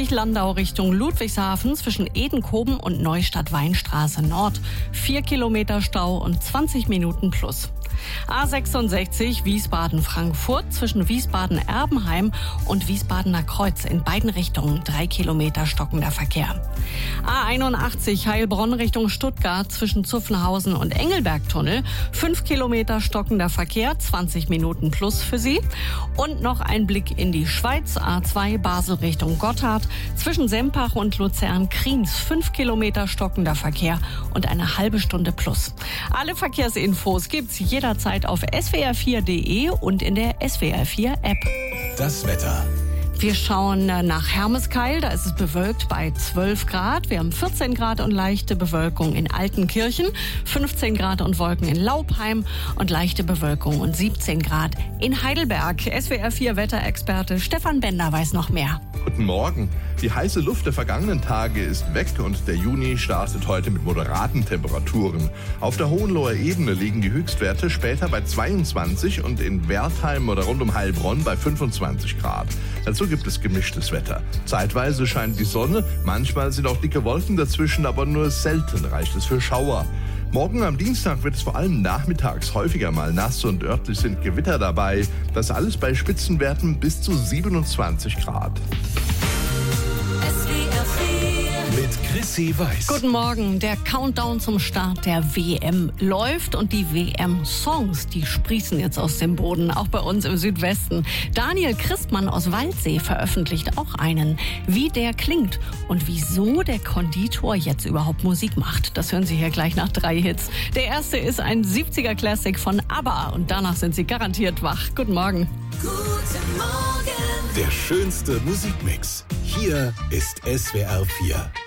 A20 Landau Richtung Ludwigshafen zwischen Edenkoben und Neustadt-Weinstraße Nord. 4 Kilometer Stau und 20 Minuten plus. A66 Wiesbaden-Frankfurt zwischen Wiesbaden-Erbenheim und Wiesbadener Kreuz in beiden Richtungen 3 Kilometer stockender Verkehr. A81 Heilbronn Richtung Stuttgart zwischen Zuffenhausen und Engelbergtunnel 5 Kilometer stockender Verkehr, 20 Minuten plus für Sie. Und noch ein Blick in die Schweiz, A2 Basel Richtung Gotthard zwischen Sempach und Luzern-Kriens 5 Kilometer stockender Verkehr und eine halbe Stunde plus. Alle Verkehrsinfos gibt's jederzeit auf swr4.de und in der SWR4-App. Das Wetter. Wir schauen nach Hermeskeil, da ist es bewölkt bei 12 Grad. Wir haben 14 Grad und leichte Bewölkung in Altenkirchen, 15 Grad und Wolken in Laupheim und leichte Bewölkung und 17 Grad in Heidelberg. SWR4-Wetterexperte Stefan Bender weiß noch mehr. Guten Morgen. Die heiße Luft der vergangenen Tage ist weg und der Juni startet heute mit moderaten Temperaturen. Auf der Hohenloher Ebene liegen die Höchstwerte später bei 22 und in Wertheim oder rund um Heilbronn bei 25 Grad. Dazu gibt es gemischtes Wetter. Zeitweise scheint die Sonne, manchmal sind auch dicke Wolken dazwischen, aber nur selten reicht es für Schauer. Morgen am Dienstag wird es vor allem nachmittags häufiger mal nass und örtlich sind Gewitter dabei. Das alles bei Spitzenwerten bis zu 27 Grad. Mit Chrissy Weiß. Guten Morgen. Der Countdown zum Start der WM läuft und die WM-Songs, die sprießen jetzt aus dem Boden, auch bei uns im Südwesten. Daniel Christmann aus Waldsee veröffentlicht auch einen. Wie der klingt und wieso der Konditor jetzt überhaupt Musik macht, das hören Sie hier gleich nach 3 Hits. Der erste ist ein 70er-Classic von ABBA und danach sind Sie garantiert wach. Guten Morgen. Der schönste Musikmix. Hier ist SWR4.